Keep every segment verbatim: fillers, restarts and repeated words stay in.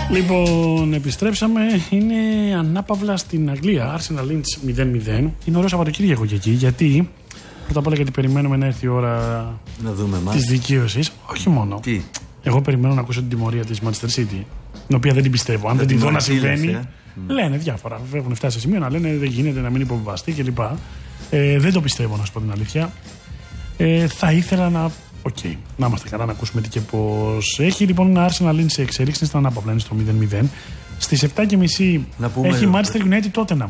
Λοιπόν, επιστρέψαμε. Είναι ανάπαυλα στην Αγγλία. Arsenal Leeds μηδέν μηδέν. Είναι ωραίο Σαββατοκύριακο και εκεί. Γιατί, πρώτα απ' όλα, γιατί περιμένουμε να έρθει η ώρα τη δικαίωση. Όχι μόνο. Τι? Εγώ περιμένω να ακούσω την τιμωρία τη Manchester City. Την οποία δεν την πιστεύω. Αν δεν την δω να συμβαίνει. Ε? Λένε διάφορα. Έχουν φτάσει σε σημείο να λένε δεν γίνεται να μην υποβιβαστεί κλπ. Ε, δεν το πιστεύω, να σου πω την αλήθεια. Ε, θα ήθελα να. Οκ, okay. Να είμαστε καλά, να ακούσουμε τι και πώς έχει. Λοιπόν, ένα Arsenal Leeds σε εξέλιξη, στην ανάπαυλα, είναι στο μηδέν μηδέν. Στις επτά και μισή έχει Manchester United Tottenham.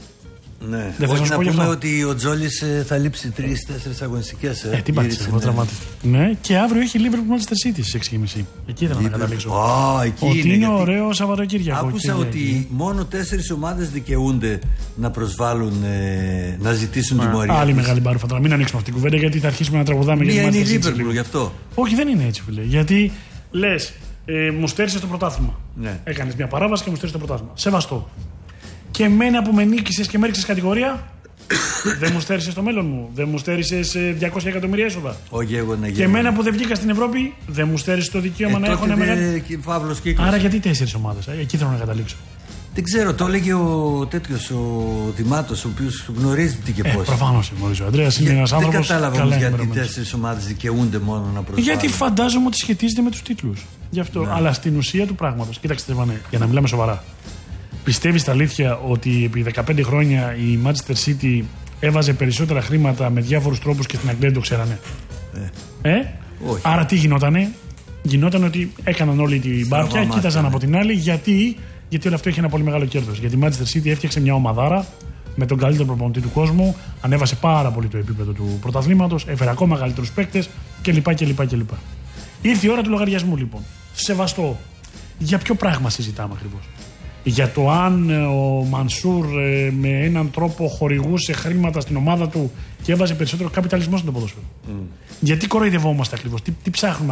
Ναι, δεν όχι να, να πούμε αυτό. ότι ο Τζόλις ε, θα λείψει τρεις τέσσερις αγωνιστικές. Ε, ε τι πάτησε, εγώ τραυματίστηκα. Ναι, και αύριο έχει Liverpool Manchester City στις έξι και μισή. Εκεί ήθελα να καταλήξω. Oh, εκεί ότι είναι, είναι ωραίο Σαββατοκύριακο. Άκουσα ότι εκεί. μόνο τέσσερις ομάδες δικαιούνται να προσβάλλουν, ε, να ζητήσουν τιμωρία. Άλλη μεγάλη μπαρούφα τώρα. Μην ανοίξουμε αυτή την κουβέντα γιατί θα αρχίσουμε να τραγουδάμε για την Manchester City. Γι' αυτό. Όχι, δεν είναι έτσι, φίλε. Γιατί λες, ε, μου στέρισες το πρωτάθλημα. Ναι. Έκανες μια παράβαση και μου στέρισες το πρωτάθλημα. Σεβαστό. Και εμένα που με νίκησες και με έριξες κατηγορία. Δεν μου στέρισες το μέλλον μου. Δεν μου στέρισες διακόσια εκατομμύρια έσοδα. Όχι, εγώ να και εμένα που δεν βγήκα στην Ευρώπη, δεν μου στέρισες το δικαίωμα ε, να έχω ένα μεγάλο. Άρα γιατί τέσσερις ομάδες, ε? Εκεί θέλω να καταλήξω. Δεν ξέρω, το έλεγε ο τέτοιος ο Δημάτος, ο οποίος γνωρίζει τι και πώς. Ε, προφανώς γνωρίζει. Ο Ανδρέας είναι ένας άνθρωπος. Δεν κατάλαβα όμως γιατί τέσσερις ομάδες δικαιούνται μόνο να προσβάλλουν. Γιατί φαντάζομαι ότι σχετίζεται με τους τίτλους. Γι' αυτό. Ναι. Αλλά στην ουσία του πράγματος. Κοίταξε, Στέφανε, για να μιλάμε σοβαρά. Πιστεύεις τα αλήθεια ότι επί δεκαπέντε χρόνια η Manchester City έβαζε περισσότερα χρήματα με διάφορους τρόπους και στην Αγγλία δεν το ξέρανε? Ε, ε? Όχι. Άρα τι γινότανε? Γινόταν ότι έκαναν όλη την μπάρκια, κοίταζαν από την άλλη. Γιατί, γιατί όλο αυτό έχει ένα πολύ μεγάλο κέρδος. Γιατί η Manchester City έφτιαξε μια ομαδάρα με τον καλύτερο προπονητή του κόσμου, ανέβασε πάρα πολύ το επίπεδο του πρωταθλήματος, έφερε ακόμα μεγαλύτερους παίκτες κλπ. κλπ, κλπ. Ήρθε η ώρα του λογαριασμού λοιπόν. Σεβαστό. Για ποιο πράγμα συζητάμε ακριβώς? Για το αν ο Μανσούρ ε, με έναν τρόπο χορηγούσε χρήματα στην ομάδα του και έβαζε περισσότερο καπιταλισμό στο ποδόσφαιρο. Mm. Γιατί κοροϊδευόμαστε ακριβώς? Τι, τι ψάχνουμε